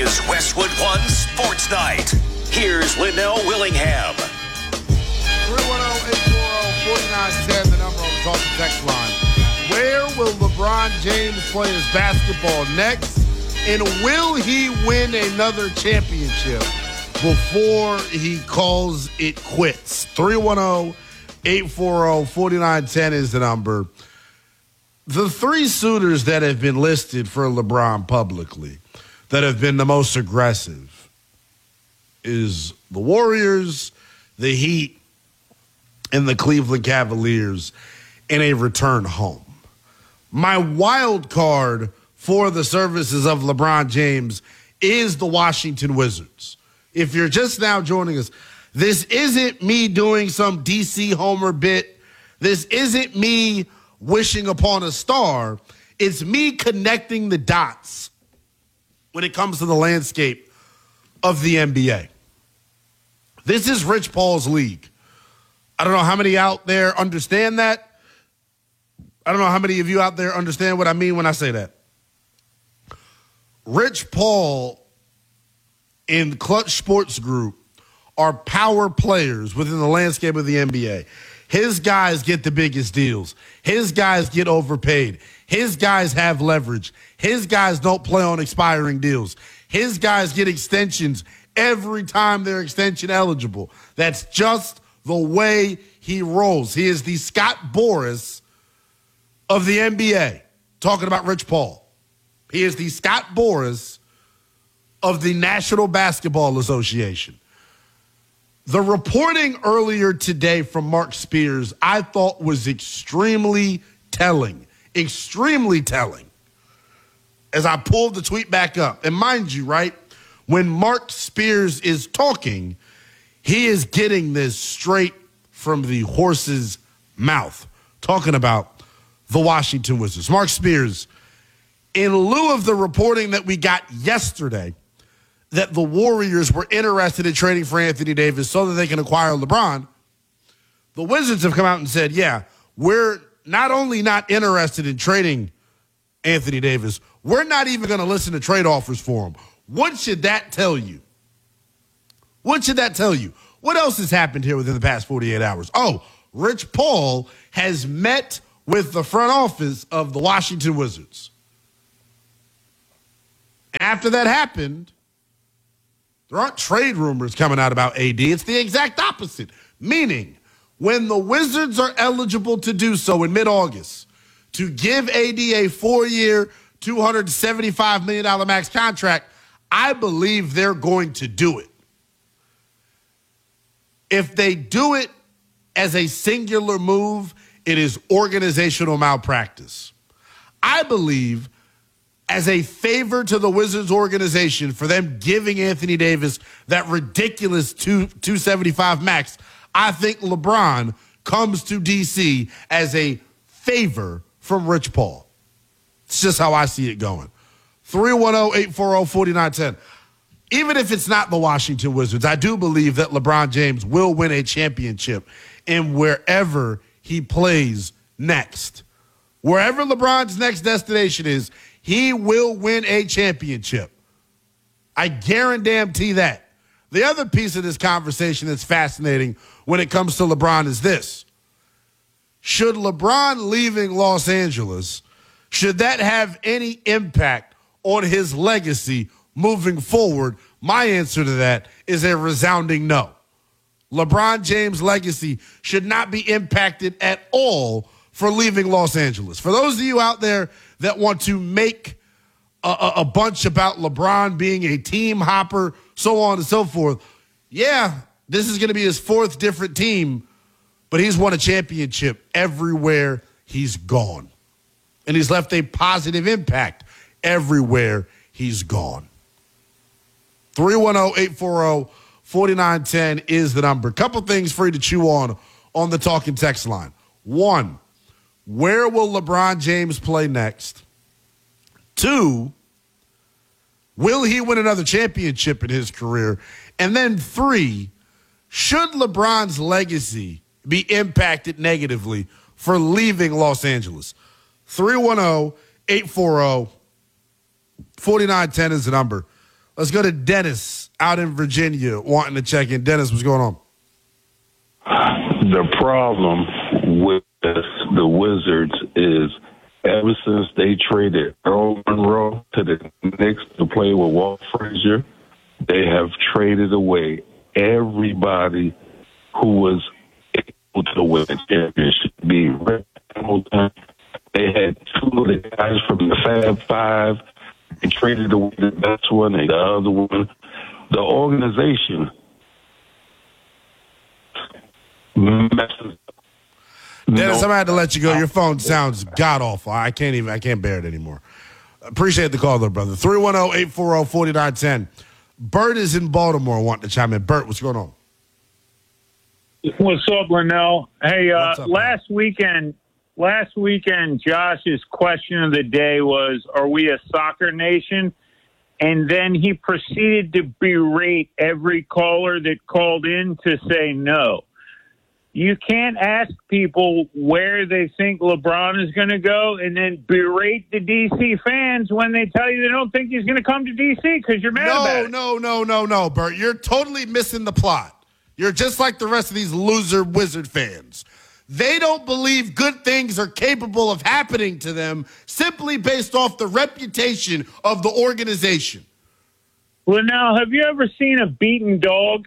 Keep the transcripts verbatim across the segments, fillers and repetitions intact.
is Westwood One Sports Night. Here's Linnell Willingham. three one zero, eight four zero, four nine one zero, the number on the talking text line. Where will LeBron James play his basketball next? And will he win another championship before he calls it quits? three one zero, eight four zero, four nine one zero is the number. The three suitors that have been listed for LeBron publicly that have been the most aggressive is the Warriors, the Heat, and the Cleveland Cavaliers in a return home. My wild card for the services of LeBron James is the Washington Wizards. If you're just now joining us, this isn't me doing some D C homer bit. This isn't me wishing upon a star. It's me connecting the dots when it comes to the landscape of the N B A. This is Rich Paul's league. I don't know how many out there understand that. I don't know how many of you out there understand what I mean when I say that. Rich Paul and Clutch Sports Group are power players within the landscape of the N B A. His guys get the biggest deals. His guys get overpaid. His guys have leverage. His guys don't play on expiring deals. His guys get extensions every time they're extension eligible. That's just the way he rolls. He is the Scott Boras of the N B A, talking about Rich Paul. He is the Scott Boras of the National Basketball Association. The reporting earlier today from Mark Spears, I thought was extremely telling, extremely telling, as I pulled the tweet back up. And mind you, right, when Mark Spears is talking, he is getting this straight from the horse's mouth, talking about the Washington Wizards. Mark Spears, in lieu of the reporting that we got yesterday, that the Warriors were interested in trading for Anthony Davis so that they can acquire LeBron, the Wizards have come out and said, yeah, we're not only not interested in trading Anthony Davis, we're not even going to listen to trade offers for him. What should that tell you? What should that tell you? What else has happened here within the past forty-eight hours? Oh, Rich Paul has met with the front office of the Washington Wizards. And after that happened, there aren't trade rumors coming out about A D. It's the exact opposite. Meaning, when the Wizards are eligible to do so in mid-August, to give A D a four-year, two hundred seventy-five million dollars max contract, I believe they're going to do it. If they do it as a singular move, it is organizational malpractice. I believe as a favor to the Wizards organization for them giving Anthony Davis that ridiculous two seventy-five max, I think LeBron comes to D C as a favor from Rich Paul. It's just how I see it going. three one zero, eight four zero, four nine one zero. Even if it's not the Washington Wizards, I do believe that LeBron James will win a championship in wherever he plays next. Wherever LeBron's next destination is, he will win a championship. I guarantee that. The other piece of this conversation that's fascinating when it comes to LeBron is this. Should LeBron leaving Los Angeles, should that have any impact on his legacy moving forward? My answer to that is a resounding no. LeBron James' legacy should not be impacted at all for leaving Los Angeles. For those of you out there that want to make a, a, a bunch about LeBron being a team hopper, so on and so forth, yeah, this is going to be his fourth different team, but he's won a championship everywhere he's gone. And he's left a positive impact everywhere he's gone. three one zero, eight four zero, four nine one zero is the number. Couple things for you to chew on on the talking text line. One, where will LeBron James play next? Two, will he win another championship in his career? And then three, should LeBron's legacy be impacted negatively for leaving Los Angeles? three one zero, eight four zero, four nine one zero is the number. Let's go to Dennis out in Virginia wanting to check in. Dennis, what's going on? The problem with the Wizards is ever since they traded Earl Monroe to the Knicks to play with Walt Frazier, they have traded away everybody who was able to win a championship. Be Rick Hamilton. They had two of the guys from the Fab Five. They traded away the best one and the other one. The organization messes up. Dennis, No. I'm gonna have to let you go. Your phone sounds god awful. I can't even. I can't bear it anymore. Appreciate the call, though, brother. three one zero, eight four zero, four nine one zero. Bert is in Baltimore wanting to chime in. Bert, what's going on? What's up, Linnell? Hey, uh, What's up, last weekend, last weekend, Josh's question of the day was, "Are we a soccer nation?" And then he proceeded to berate every caller that called in to say no. You can't ask people where they think LeBron is going to go and then berate the D C fans when they tell you they don't think he's going to come to D C because you're mad No, about it. no, no, no, no, Bert. You're totally missing the plot. You're just like the rest of these loser Wizard fans. They don't believe good things are capable of happening to them simply based off the reputation of the organization. Well, now, have you ever seen a beaten dog?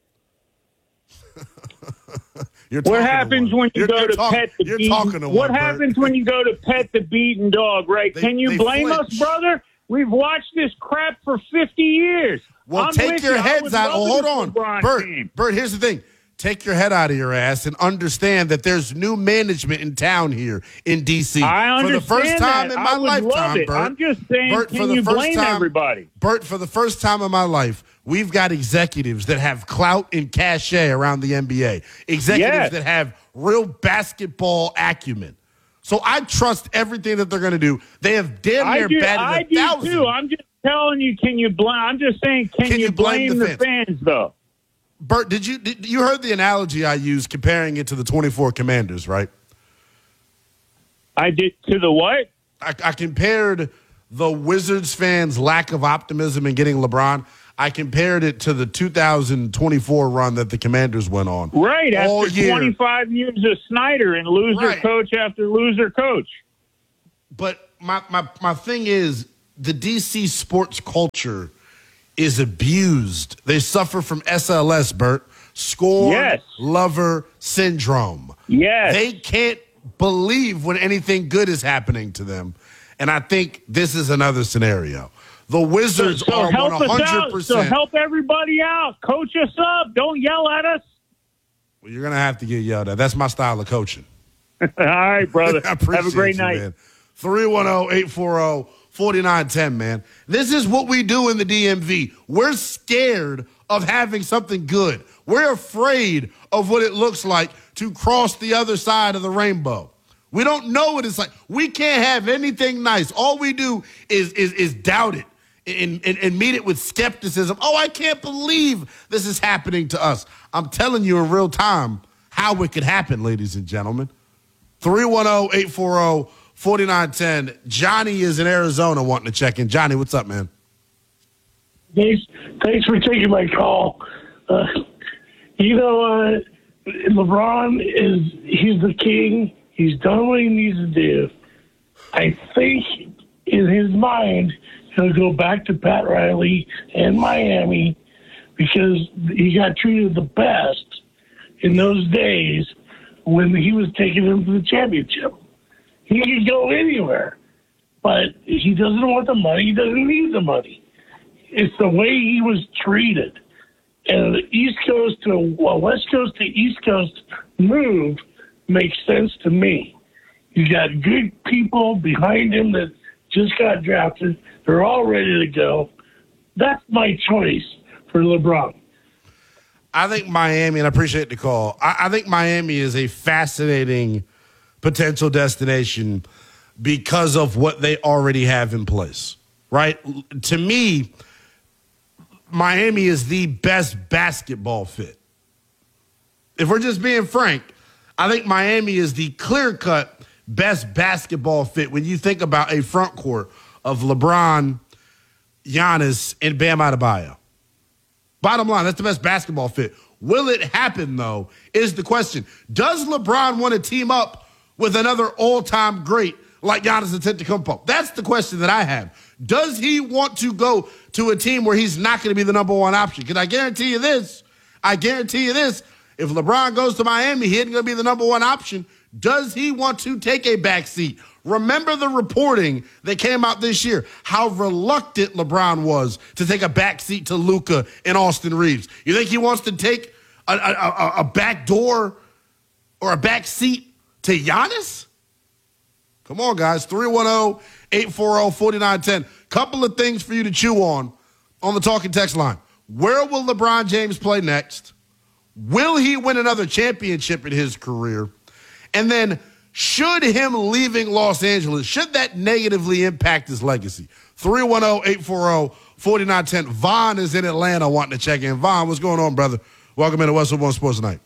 You're What talking to happens one. when you You're- go you're to talk- pet the You're beaten? talking to What one, happens Bert. when you go to pet the beaten dog? Right? They- Can you they blame flinch. us, brother? We've watched this crap for fifty years. Well, I'm take with your you. I heads would out. love Oh, it hold if on. LeBron Bert, came. Bert, here's the thing. Take your head out of your ass and understand that there's new management in town here in D C. I For the understand first time that. in my I would love lifetime, it. Bert. I'm just saying, Bert, can for the you first blame time, everybody? Bert, for the first time in my life, we've got executives that have clout and cachet around the N B A. Executives Yes. that have real basketball acumen. So I trust everything that they're going to do. They have damn I near do, batted I a do thousand. too. I'm just telling you, can you blame? I'm just saying, can, Can you, you blame blame, the the fans, though? Bert, did you did, you heard the analogy I used comparing it to the twenty-four Commanders, right? I did to the what? I, I compared the Wizards fans' lack of optimism in getting LeBron. I compared it to the two thousand twenty-four run that the Commanders went on. Right, all after year. twenty-five years of Snyder and loser Right. coach after loser coach. But my, my, my thing is, the D C sports culture is abused. They suffer from S L S, Bert. Scorn, Yes. lover syndrome. Yes. They can't believe when anything good is happening to them. And I think this is another scenario. The Wizards so are help us one hundred out. So percent. help everybody out. Coach us up. Don't yell at us. Well, you're going to have to get yelled at. That's my style of coaching. All right, brother. I appreciate Have a great you, night. man. three one zero, eight four zero, four nine one zero, man. This is what we do in the D M V. We're scared of having something good. We're afraid of what it looks like to cross the other side of the rainbow. We don't know what it's like. We can't have anything nice. All we do is is, is doubt it and, and, and meet it with skepticism. Oh, I can't believe this is happening to us. I'm telling you in real time how it could happen, ladies and gentlemen. three one zero, eight four zero, four nine one zero. Johnny is in Arizona wanting to check in. Johnny, what's up, man? Thanks, thanks for taking my call. Uh, you know, uh, LeBron is he's the king. He's done what he needs to do. I think in his mind he'll go back to Pat Riley and Miami because he got treated the best in those days when he was taking them to the championship. He could go anywhere, but he doesn't want the money. He doesn't need the money. It's the way he was treated. And the East Coast to well, West Coast to East Coast move makes sense to me. You got good people behind him that just got drafted. They're all ready to go. That's my choice for LeBron. I think Miami, and I appreciate the call, I, I think Miami is a fascinating potential destination because of what they already have in place, right? To me, Miami is the best basketball fit. If we're just being frank, I think Miami is the clear-cut best basketball fit when you think about a front court of LeBron, Giannis, and Bam Adebayo. Bottom line, that's the best basketball fit. Will it happen, though, is the question. Does LeBron want to team up with another all-time great like Giannis Antetokounmpo? That's the question that I have. Does he want to go to a team where he's not going to be the number one option? Because I guarantee you this, I guarantee you this, if LeBron goes to Miami, he isn't going to be the number one option. Does he want to take a back seat? Remember the reporting that came out this year, how reluctant LeBron was to take a back seat to Luka and Austin Reeves. You think he wants to take a, a, a, a back door or a back seat to Giannis? Come on, guys. three one zero, eight four zero, four nine one zero. Couple of things for you to chew on on the talking text line. Where will LeBron James play next? Will he win another championship in his career? And then, should him leaving Los Angeles, should that negatively impact his legacy? three one zero, eight four zero, four nine one zero. Vaughn is in Atlanta wanting to check in. Vaughn, what's going on, brother? Welcome into Westwood One Sports Tonight.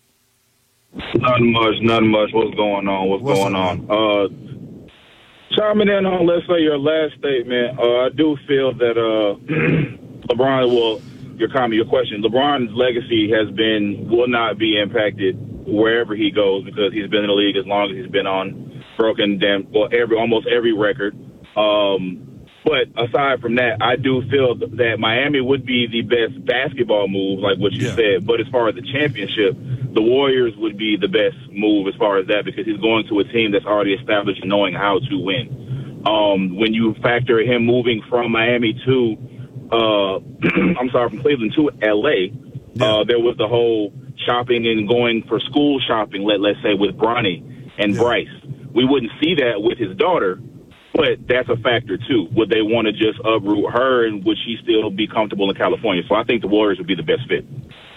Nothing much, nothing much. What's going on? What's, What's going on? Uh, chiming in on, let's say, your last statement, uh, I do feel that uh, LeBron will, your comment, your question, LeBron's legacy has been, will not be impacted wherever he goes because he's been in the league as long as he's been on, broken damn, well, every, almost every record. Um, but aside from that, I do feel that Miami would be the best basketball move, like what you yeah. said. But as far as the championship, the Warriors would be the best move as far as that because he's going to a team that's already established and knowing how to win. Um, when you factor him moving from Miami to, uh, I'm sorry, from Cleveland to L A, yeah. uh, there was the whole shopping and going for school shopping, let, let's say, with Bronny and yeah. Bryce. We wouldn't see that with his daughter, but that's a factor, too. Would they want to just uproot her, and would she still be comfortable in California? So I think the Warriors would be the best fit.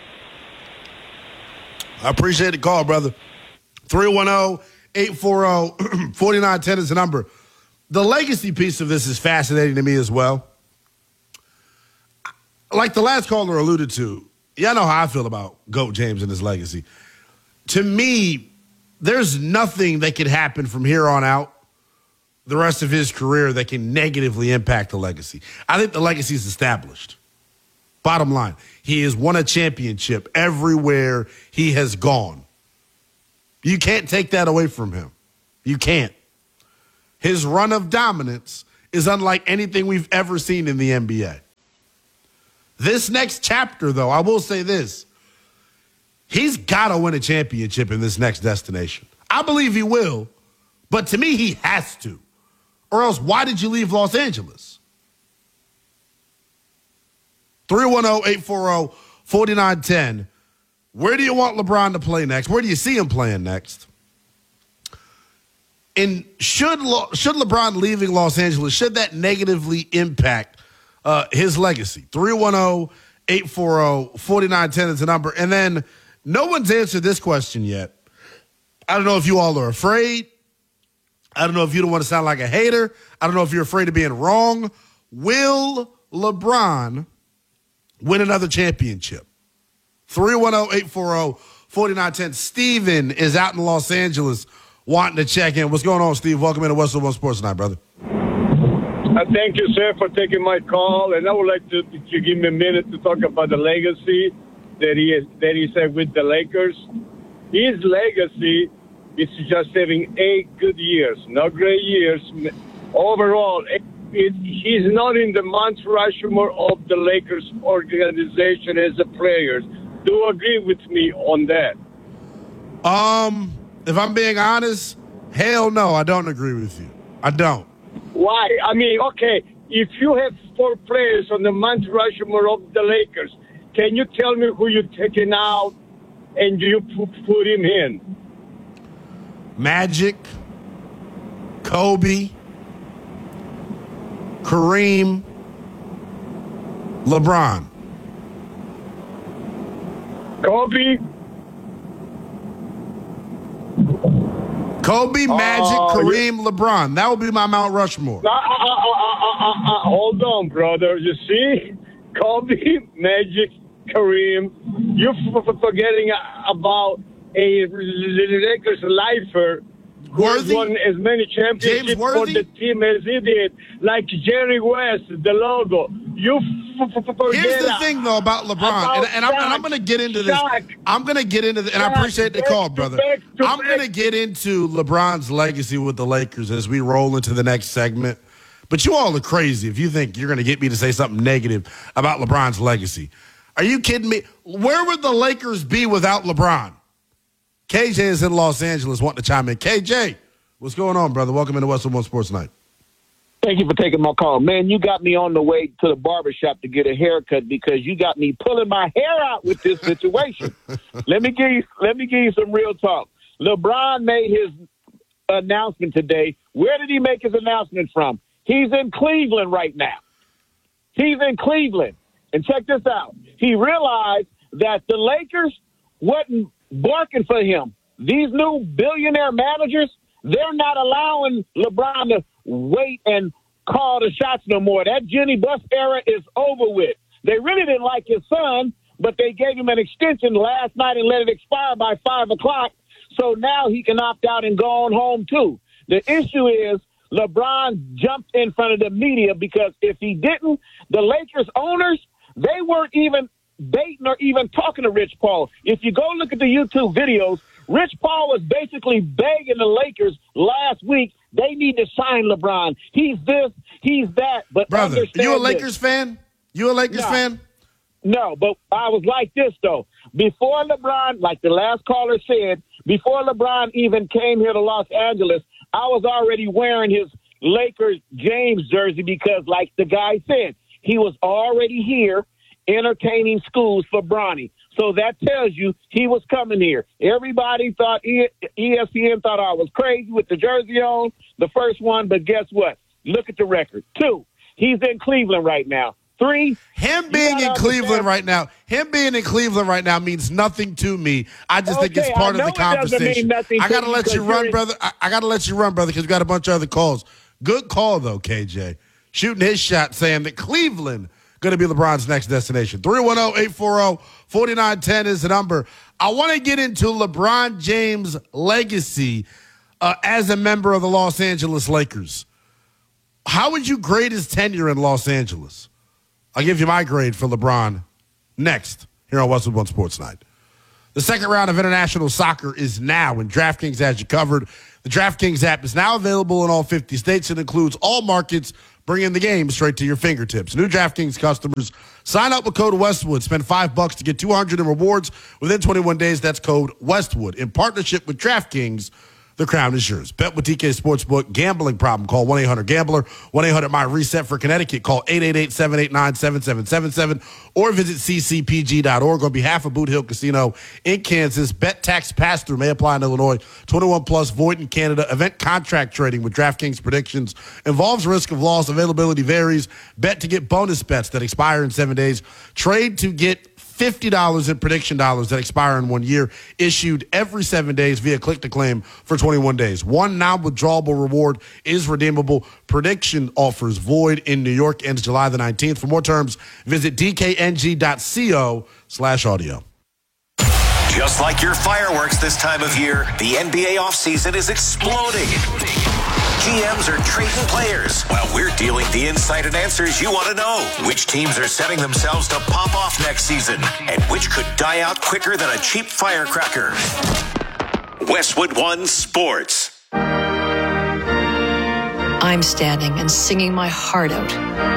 I appreciate the call, brother. three one zero, eight four zero, four nine one zero is the number. The legacy piece of this is fascinating to me as well. Like the last caller alluded to, y'all know how I feel about GOAT James and his legacy. To me, there's nothing that could happen from here on out, the rest of his career, that can negatively impact the legacy. I think the legacy is established. Bottom line, he has won a championship everywhere he has gone. You can't take that away from him. You can't. His run of dominance is unlike anything we've ever seen in the N B A. This next chapter, though, I will say this. He's got to win a championship in this next destination. I believe he will, but to me, he has to. Or else, why did you leave Los Angeles? three one zero, eight four zero, four nine one zero. Where do you want LeBron to play next? Where do you see him playing next? And should, Le- should LeBron leaving Los Angeles, should that negatively impact uh, his legacy? three one zero, eight four zero, four nine one zero is the number. And then no one's answered this question yet. I don't know if you all are afraid. I don't know if you don't want to sound like a hater. I don't know if you're afraid of being wrong. Will LeBron win another championship? three one zero, eight four zero, four nine one zero. Steven is out in Los Angeles wanting to check in. What's going on, Steve? Welcome into Westwood One Sports Tonight, brother. Uh, thank you, sir, for taking my call. And I would like to, to give me a minute to talk about the legacy that he is, that he said with the Lakers. His legacy is just having eight good years, not great years. Overall, it, it, he's not in the Mount Rushmore of the Lakers organization as a player. Do you agree with me on that? Um, if I'm being honest, hell no, I don't agree with you. I don't. Why? I mean, okay, if you have four players on the Mount Rushmore of the Lakers, can you tell me who you're taking out and you put him in? Magic, Kobe, Kareem, LeBron. Kobe. Kobe, Magic, uh, Kareem, LeBron. That would be my Mount Rushmore. Uh, uh, uh, uh, uh, hold on, brother. You see? Kobe, Magic, Kareem. You're f- forgetting about a Lakers lifer Worthy? won as many championships for the team as he did, like Jerry West, the logo. You f- f- forget Here's the that. thing, though, about LeBron, About and, and I'm, and I'm Shaq. going to get into this. Shaq. I'm going to get into this, and I Shaq, appreciate the back call, to brother. back to I'm back. going to get into LeBron's legacy with the Lakers as we roll into the next segment. But you all are crazy if you think you're going to get me to say something negative about LeBron's legacy. Are you kidding me? Where would the Lakers be without LeBron? K J is in Los Angeles wanting to chime in. K J, what's going on, brother? Welcome into Westwood One Sports Night. Thank you for taking my call. Man, you got me on the way to the barbershop to get a haircut because you got me pulling my hair out with this situation. let me give you let me give you some real talk. LeBron made his announcement today. Where did he make his announcement from? He's in Cleveland right now. He's in Cleveland. And check this out. He realized that the Lakers wasn't barking for him. These new billionaire managers, they're not allowing LeBron to wait and call the shots no more. That Jenny Buss era is over with. They really didn't like his son, but they gave him an extension last night and let it expire by five o'clock. So now he can opt out and go on home, too. The issue is LeBron jumped in front of the media because if he didn't, the Lakers owners, they weren't even baiting or even talking to Rich Paul. If you go look at the YouTube videos, Rich Paul was basically begging the Lakers last week, they need to sign LeBron. He's this, he's that. But Brother, understand you a this. Lakers fan? You a Lakers No. fan? No, but I was like this, though. Before LeBron, like the last caller said, before LeBron even came here to Los Angeles, I was already wearing his Lakers James jersey because, like the guy said, he was already here entertaining schools for Bronny. So that tells you he was coming here. Everybody thought, E S P N thought I was crazy with the jersey on, the first one, but guess what? Look at the record. Two, he's in Cleveland right now. Three, him being in Cleveland right now, him being in Cleveland right now means nothing to me. I just think it's Okay, part I of the know it doesn't mean conversation. nothing I to gotta you let you because run, you're in- brother. I, I gotta let you run, brother, because we got a bunch of other calls. Good call though, K J. Shooting his shot, saying that Cleveland going to be LeBron's next destination. three one zero, eight four zero, four nine one zero is the number. I want to get into LeBron James' legacy uh, as a member of the Los Angeles Lakers. How would you grade his tenure in Los Angeles? I'll give you my grade for LeBron next here on Westwood One Sports Night. The second round of international soccer is now, and DraftKings has you covered. The DraftKings app is now available in all fifty states and includes all markets, bringing the game straight to your fingertips. New DraftKings customers, sign up with code Westwood. Spend five bucks to get two hundred in rewards within twenty-one days. That's code Westwood. In partnership with DraftKings, the crown is yours. Bet with D K Sportsbook. Gambling problem? Call one eight hundred gambler. one eight hundred my reset for Connecticut. Call eight eight eight, seven eight nine, seven seven seven seven or visit c c p g dot org. On behalf of Boot Hill Casino in Kansas, bet tax pass-through may apply in Illinois. twenty-one plus, void in Canada. Event contract trading with DraftKings predictions involves risk of loss. Availability varies. Bet to get bonus bets that expire in seven days. Trade to get fifty dollars in prediction dollars that expire in one year, issued every seven days via click-to-claim for twenty-one days. One non-withdrawable reward is redeemable. Prediction offers void in New York, ends July the nineteenth. For more terms, visit d k n g dot co slash audio. Just like your fireworks this time of year, the N B A offseason is exploding. G Ms are trading players while we're dealing the insight and answers you want to know. Which teams are setting themselves to pop off next season and which could die out quicker than a cheap firecracker. Westwood One Sports. I'm standing and singing my heart out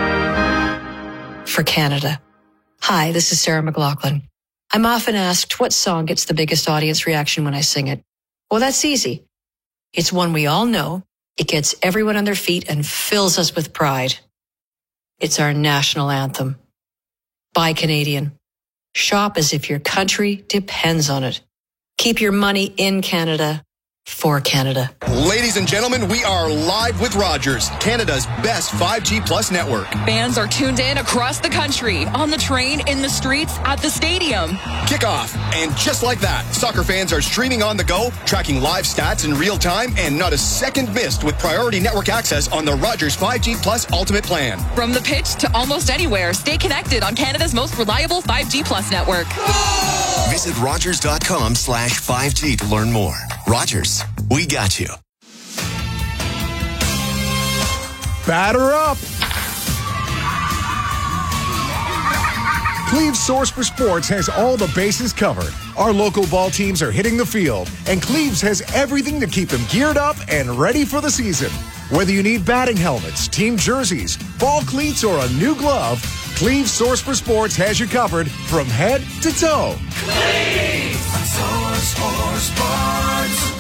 for Canada. Hi, this is Sarah McLachlan. I'm often asked what song gets the biggest audience reaction when I sing it. Well, that's easy. It's one we all know. It gets everyone on their feet and fills us with pride. It's our national anthem. Buy Canadian. Shop as if your country depends on it. Keep your money in Canada. For Canada. Ladies and gentlemen, we are live with Rogers, Canada's best five G plus network. Fans are tuned in across the country, on the train, in the streets, at the stadium. Kickoff. And just like that, soccer fans are streaming on the go, tracking live stats in real time, and not a second missed with priority network access on the Rogers five G plus Ultimate plan. From the pitch to almost anywhere, stay connected on Canada's most reliable five G plus network. Visit Rogers dot com slash five G to learn more. Rogers, we got you. batter up. Cleve's Source for Sports has all the bases covered. Our local ball teams are hitting the field, and Cleve's has everything to keep them geared up and ready for the season. Whether you need batting helmets, team jerseys, ball cleats, or a new glove, Cleve's Source for Sports has you covered from head to toe. Cleve's Source for Sports.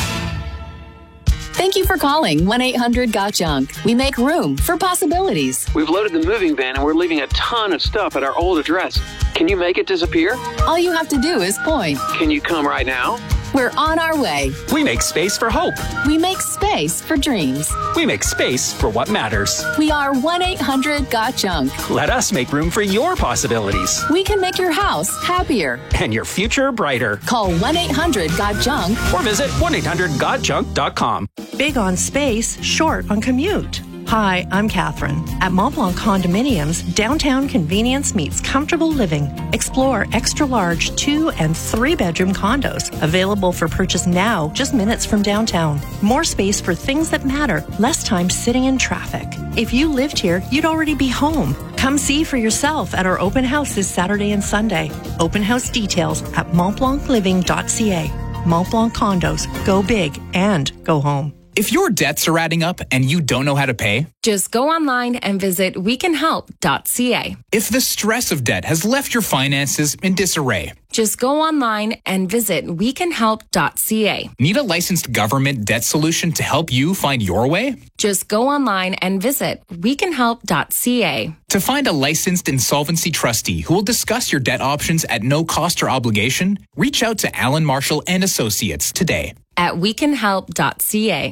Thank you for calling one eight hundred got junk. We make room for possibilities. We've loaded the moving van and we're leaving a ton of stuff at our old address. Can you make it disappear? All you have to do is point. Can you come right now? We're on our way. We make space for hope. We make space for dreams. We make space for what matters. We are one eight hundred got junk. Let us make room for your possibilities. We can make your house happier. And your future brighter. Call one eight hundred got junk. Or visit one eight hundred got junk dot com. Big on space, short on commute. Hi, I'm Catherine. At Mont Blanc Condominiums, downtown convenience meets comfortable living. Explore extra-large two- and three-bedroom condos, available for purchase now, just minutes from downtown. More space for things that matter, less time sitting in traffic. If you lived here, you'd already be home. Come see for yourself at our open house this Saturday and Sunday. Open house details at mont blanc living dot c a. Mont Blanc Condos. Go big and go home. If your debts are adding up and you don't know how to pay, just go online and visit we can help dot c a. If the stress of debt has left your finances in disarray, just go online and visit we can help dot c a. Need a licensed government debt solution to help you find your way? Just go online and visit we can help dot c a. To find a licensed insolvency trustee who will discuss your debt options at no cost or obligation, reach out to Alan Marshall and Associates today at we can help dot c a.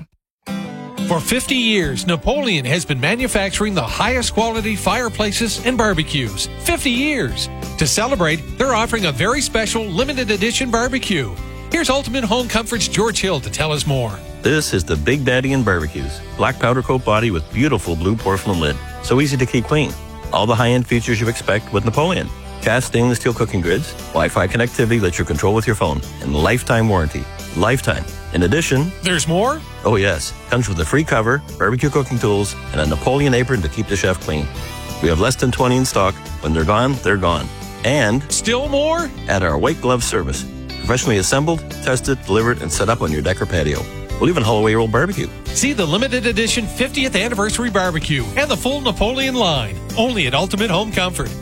For fifty years, Napoleon has been manufacturing the highest quality fireplaces and barbecues. fifty years. To celebrate, they're offering a very special limited edition barbecue. Here's Ultimate Home Comfort's George Hill to tell us more. This is the Big Daddy in Barbecues. Black powder coat body with beautiful blue porcelain lid. So easy to keep clean. All the high-end features you expect with Napoleon. Cast stainless steel cooking grids, Wi-Fi connectivity lets you control with your phone, and lifetime warranty. Lifetime. In addition, there's more? Oh yes. Comes with a free cover, barbecue cooking tools, and a Napoleon apron to keep the chef clean. We have less than twenty in stock. When they're gone, they're gone. And still more? At our white glove service. Professionally assembled, tested, delivered, and set up on your deck or patio. We'll even haul away your old barbecue. See the limited edition fiftieth anniversary barbecue and the full Napoleon line. Only at Ultimate Home Comfort.